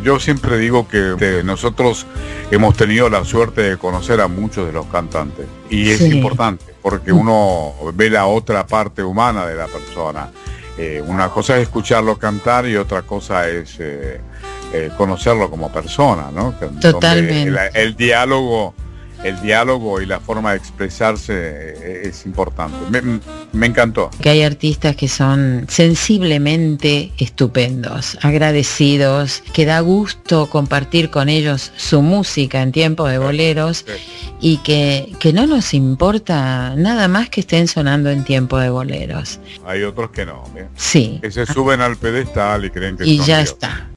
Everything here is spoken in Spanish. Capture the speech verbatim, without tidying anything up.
yo siempre digo que eh, nosotros hemos tenido la suerte de conocer a muchos de los cantantes y es Sí. importante porque uno ve la otra parte humana de la persona. Eh, una cosa es escucharlo cantar y otra cosa es eh, eh, conocerlo como persona, ¿no? Que- donde Totalmente. El, el diálogo, el diálogo y la forma de expresarse eh, es importante. Me, me encantó. Que hay artistas que son sensiblemente estupendos, agradecidos, que da gusto compartir con ellos su música en tiempos de boleros Sí. y que, que no nos importa nada más que estén sonando en tiempo de boleros. Hay otros que no, ¿eh? Sí, que se suben al pedestal y creen que y son ya Dios. está.